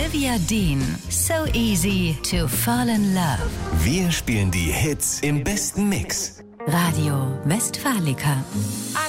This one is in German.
Olivia Dean, So Easy to Fall in Love. Wir spielen die Hits im besten Mix. Radio Westfalica. I